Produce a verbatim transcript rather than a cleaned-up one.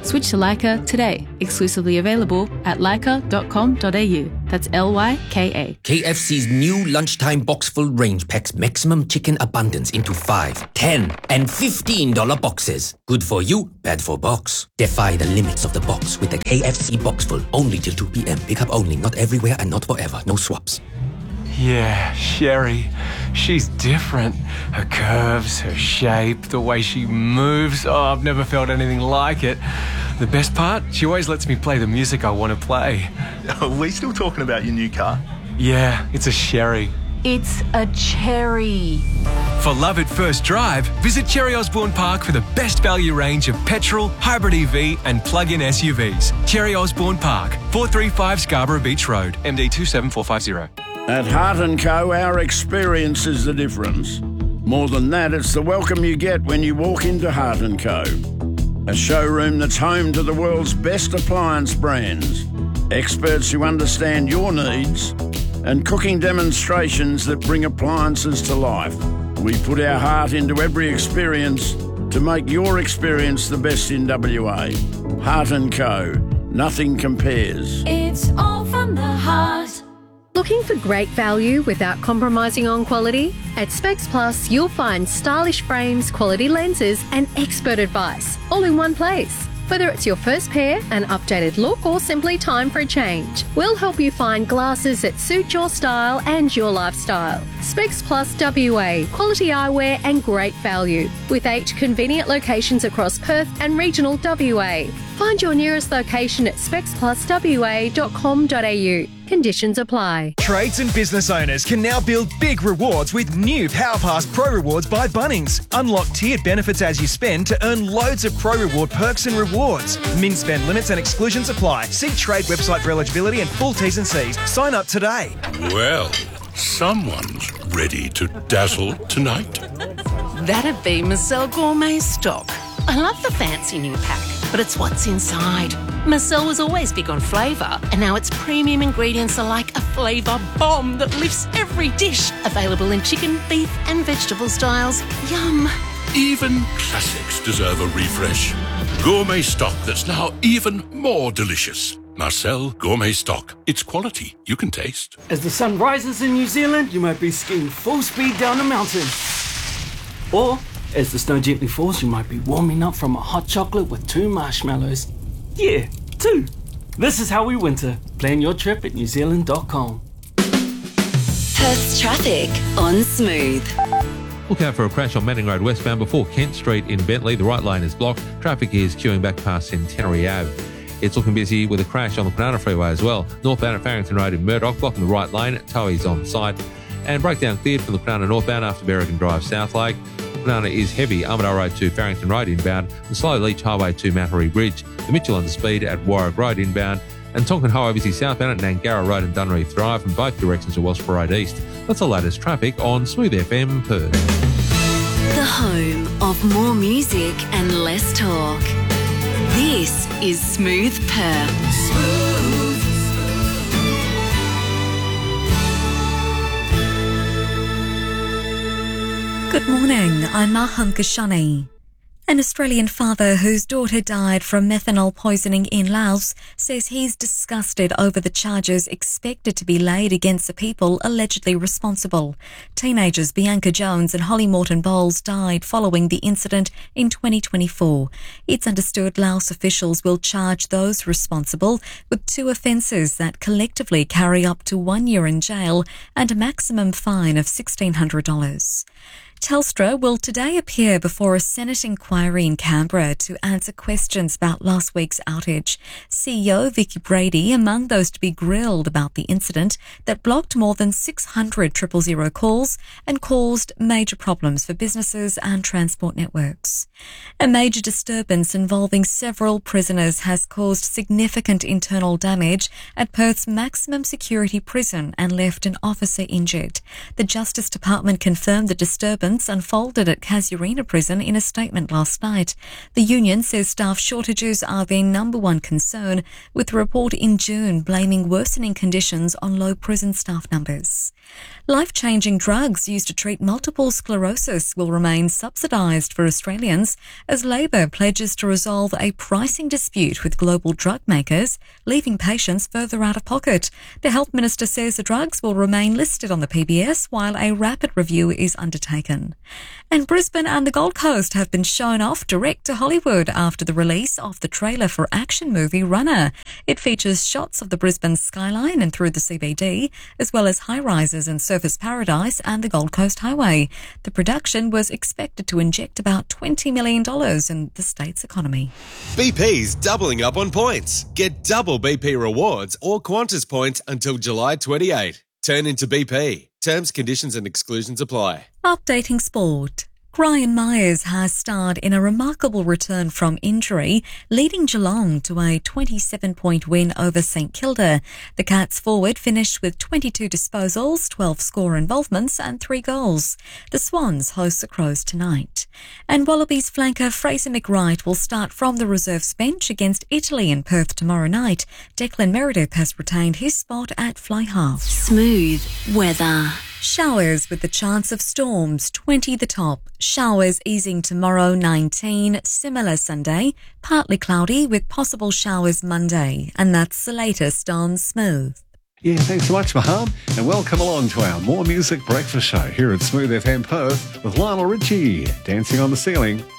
Switch to Lyka today. Exclusively available at lyka dot com dot a u. That's L Y K A. K F C's new lunchtime box full range packs maximum chicken abundance into five, ten, and fifteen dollar boxes. Good for you, bad for box. Defy the limits of the box with the K F C box full. Only till two p.m. Pick up only, not everywhere and not forever. No swaps. Yeah, Sherry. She's different. Her curves, her shape, the way she moves. Oh, I've never felt anything like it. The best part? She always lets me play the music I want to play. Are we still talking about your new car? Yeah, it's a Sherry. It's a cherry. For love at first drive, visit Cherry Osborne Park for the best value range of petrol, hybrid E V and plug-in S U Vs. Cherry Osborne Park, four thirty-five Scarborough Beach Road, M D two seven four five zero. At Heart and Co, our experience is the difference. More than that, it's the welcome you get when you walk into Heart and Co. A showroom that's home to the world's best appliance brands, experts who understand your needs, and cooking demonstrations that bring appliances to life. We put our heart into every experience to make your experience the best in W A. Heart and Co. Nothing compares. It's all from the heart. Looking for great value without compromising on quality? At Specs Plus, you'll find stylish frames, quality lenses, and expert advice, all in one place. Whether it's your first pair, an updated look, or simply time for a change, we'll help you find glasses that suit your style and your lifestyle. Specs Plus W A, quality eyewear and great value, with eight convenient locations across Perth and regional W A. Find your nearest location at specs plus w a dot com dot a u. Conditions apply. Trades and business owners can now build big rewards with new PowerPass Pro Rewards by Bunnings. Unlock tiered benefits as you spend to earn loads of Pro Reward perks and rewards. Min spend limits and exclusions apply. See Trade website for eligibility and full T's and C's. Sign up today. Well, someone's ready to dazzle tonight. That'd be Marcel Gourmet Stock. I love the fancy new pack, but it's what's inside. Marcel was always big on flavour, and now its premium ingredients are like a flavour bomb that lifts every dish. Available in chicken, beef and vegetable styles. Yum. Even classics deserve a refresh. Gourmet stock that's now even more delicious. Marcel Gourmet Stock. It's quality you can taste. As the sun rises in New Zealand, you might be skiing full speed down a mountain. Or, as the snow gently falls, you might be warming up from a hot chocolate with two marshmallows. Yeah, two. This is how we winter. Plan your trip at new zealand dot com. Perth's traffic on Smooth. Look out for a crash on Manning Road westbound before Kent Street in Bentley. The right lane is blocked. Traffic is queuing back past Centenary Ave. It's looking busy with a crash on the Kwinana Freeway as well. Northbound at Farrington Road in Murdoch, blocking the right lane. Towie's on site. And breakdown cleared from the Kwinana northbound after Berrigan Drive South Lake. Kwinana is heavy, Armadale Road to Farrington Road inbound, and Slow Leach Highway to Mattery Bridge. The Mitchell under speed at Warwick Road inbound, and Tonkin Highway busy southbound at Nangara Road and Dunreef Drive from both directions to Wellsborough Road East. That's the latest traffic on Smooth F M Perth. The home of more music and less talk. This is Smooth Perth. Smooth. Good morning, I'm Maham Kashani. An Australian father whose daughter died from methanol poisoning in Laos says he's disgusted over the charges expected to be laid against the people allegedly responsible. Teenagers Bianca Jones and Holly Morton Bowles died following the incident in twenty twenty-four. It's understood Laos officials will charge those responsible with two offences that collectively carry up to one year in jail and a maximum fine of sixteen hundred dollars. Telstra will today appear before a Senate inquiry in Canberra to answer questions about last week's outage. C E O Vicky Brady among those to be grilled about the incident that blocked more than six hundred triple zero calls and caused major problems for businesses and transport networks. A major disturbance involving several prisoners has caused significant internal damage at Perth's maximum security prison and left an officer injured. The Justice Department confirmed the disturbance unfolded at Casuarina Prison in a statement last night. The union says staff shortages are their number one concern, with a report in June blaming worsening conditions on low prison staff numbers. Life-changing drugs used to treat multiple sclerosis will remain subsidised for Australians as Labor pledges to resolve a pricing dispute with global drug makers, leaving patients further out of pocket. The Health Minister says the drugs will remain listed on the P B S while a rapid review is undertaken. And Brisbane and the Gold Coast have been shown off direct to Hollywood after the release of the trailer for action movie Runner. It features shots of the Brisbane skyline and through the C B D, as well as high-rises in Surfers Paradise and the Gold Coast Highway. The production was expected to inject about twenty million dollars in the state's economy. B P's doubling up on points. Get double B P rewards or Qantas points until July twenty-eighth. Turn into B P. Terms, conditions and exclusions apply. Updating sport. Brian Myers has starred in a remarkable return from injury, leading Geelong to a twenty-seven point win over St Kilda. The Cats forward finished with twenty-two disposals, twelve score involvements and three goals. The Swans host the Crows tonight. And Wallabies flanker Fraser McWright will start from the reserves bench against Italy in Perth tomorrow night. Declan Meredith has retained his spot at fly half. Smooth weather. Showers with the chance of storms, twenty the top. Showers easing tomorrow, nineteen. Similar Sunday. Partly cloudy with possible showers Monday. And that's the latest on Smooth. Yeah, thanks so much, Maham. And welcome along to our More Music Breakfast Show here at Smooth F M Perth with Lionel Richie, Dancing on the Ceiling.